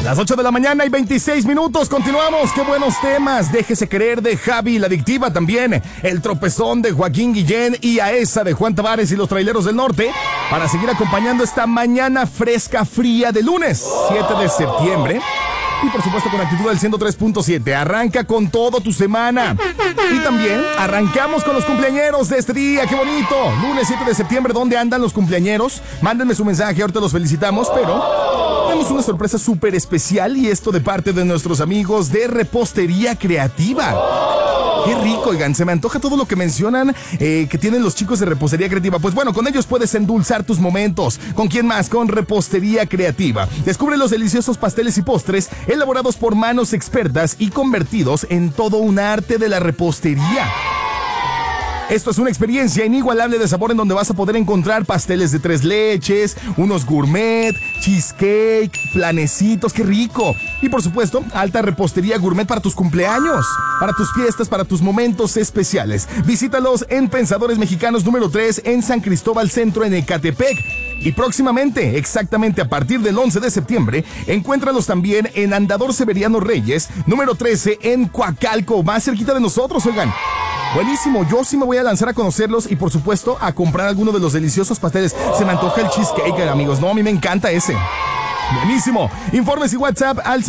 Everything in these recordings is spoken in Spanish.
Las 8 de la mañana y 26 minutos, continuamos, qué buenos temas. Déjese querer de Javi, la adictiva también. El tropezón de Joaquín Guillén y a esa de Juan Tavares y los Traileros del Norte. Para seguir acompañando esta mañana fresca, fría de lunes, 7 de septiembre. Y por supuesto con actitud del 103.7. Arranca con todo tu semana. Y también arrancamos con los cumpleañeros de este día. ¡Qué bonito! Lunes 7 de septiembre, ¿dónde andan los cumpleañeros? Mándenme su mensaje, ahorita los felicitamos, pero tenemos una sorpresa súper especial y esto de parte de nuestros amigos de Repostería Creativa. Qué rico, oigan, se me antoja todo lo que mencionan que tienen los chicos de Repostería Creativa. Pues bueno, con ellos puedes endulzar tus momentos. ¿Con quién más? Con Repostería Creativa. Descubre los deliciosos pasteles y postres elaborados por manos expertas y convertidos en todo un arte de la repostería. Esto es una experiencia inigualable de sabor en donde vas a poder encontrar pasteles de 3 leches, unos gourmet, cheesecake, flanecitos, ¡qué rico! Y por supuesto, alta repostería gourmet para tus cumpleaños, para tus fiestas, para tus momentos especiales. Visítalos en Pensadores Mexicanos número 3 en San Cristóbal Centro en Ecatepec. Y próximamente, exactamente a partir del 11 de septiembre, encuéntralos también en Andador Severiano Reyes, número 13 en Coacalco, más cerquita de nosotros, oigan. Buenísimo, yo sí me voy a lanzar a conocerlos y por supuesto a comprar alguno de los deliciosos pasteles. Se me antoja el cheesecake, amigos, no, a mí me encanta ese. Buenísimo. Informes y WhatsApp al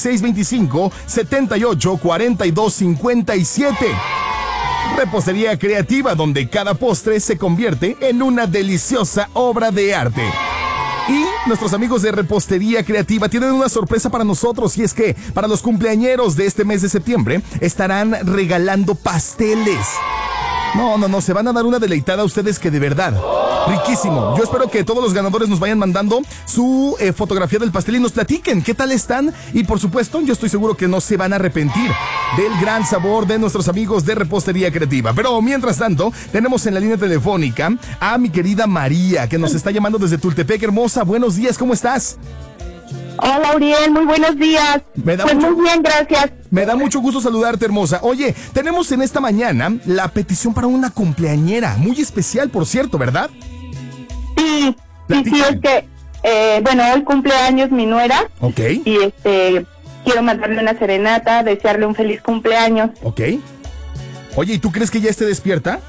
5625-784257. Repostería Creativa, donde cada postre se convierte en una deliciosa obra de arte. Y nuestros amigos de Repostería Creativa tienen una sorpresa para nosotros, y es que para los cumpleañeros de este mes de septiembre estarán regalando pasteles. No, se van a dar una deleitada a ustedes que de verdad, riquísimo. Yo espero que todos los ganadores nos vayan mandando su fotografía del pastel y nos platiquen qué tal están. Y por supuesto, yo estoy seguro que no se van a arrepentir del gran sabor de nuestros amigos de Repostería Creativa. Pero mientras tanto, tenemos en la línea telefónica a mi querida María, que nos está llamando desde Tultepec. Hermosa, buenos días, ¿cómo estás? Hola, Uriel, muy buenos días. Muy bien, gracias. Me da mucho gusto saludarte, hermosa. Oye, tenemos en esta mañana la petición para una cumpleañera, muy especial, por cierto, ¿verdad? Sí, es que, hoy cumpleaños mi nuera. Ok. Y quiero mandarle una serenata, desearle un feliz cumpleaños. Ok. Oye, ¿y tú crees que ya esté despierta?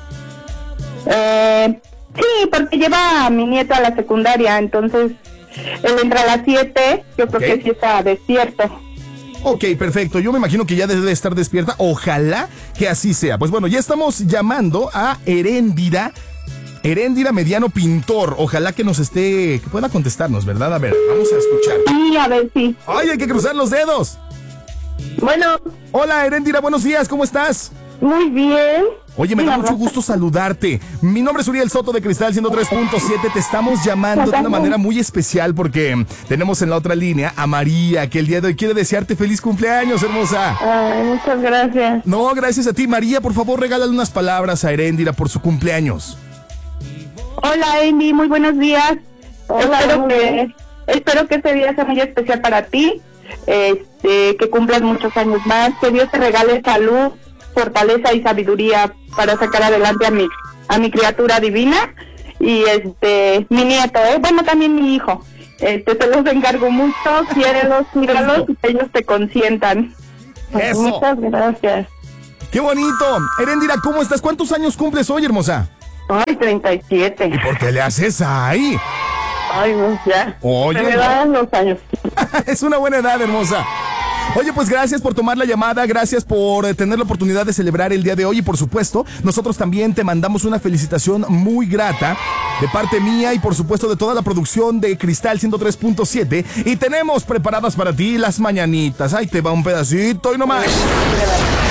Sí, porque lleva a mi nieto a la secundaria, entonces él entra a las 7, yo creo que sí está despierto. Ok, perfecto. Yo me imagino que ya debe de estar despierta. Ojalá que así sea. Pues bueno, ya estamos llamando a Heréndira Mediano Pintor. Ojalá que que pueda contestarnos, ¿verdad? A ver, vamos a escuchar. Sí, a ver, sí. ¡Ay, hay que cruzar los dedos! Bueno. Hola, Heréndira, buenos días, ¿cómo estás? Muy bien. Oye, me da mucho gusto saludarte. Mi nombre es Uriel Soto de Cristal 103.7. Te estamos llamando de una manera muy especial porque tenemos en la otra línea a María, que el día de hoy quiere desearte feliz cumpleaños, hermosa. Ay, muchas gracias. No, gracias a ti, María. Por favor, regálale unas palabras a Heréndira por su cumpleaños. Hola, Andy, muy buenos días. Hola, espero que este día sea muy especial para ti. Que cumplas muchos años más. Que Dios te regale salud, fortaleza y sabiduría para sacar adelante a mi criatura divina y mi nieto, bueno, también mi hijo. Te los encargo mucho, quiérelos, míralos y que ellos te consientan. Eso. Muchas gracias. ¡Qué bonito! Heréndira, ¿cómo estás? ¿Cuántos años cumples hoy, hermosa? Ay, 37. ¿Y por qué le haces ahí? Ay, no, ya. Oye, se me dan los años. Es una buena edad, hermosa. Oye, pues gracias por tomar la llamada, gracias por tener la oportunidad de celebrar el día de hoy y por supuesto, nosotros también te mandamos una felicitación muy grata de parte mía y por supuesto de toda la producción de Cristal 103.7 y tenemos preparadas para ti las mañanitas. Ahí te va un pedacito y no más.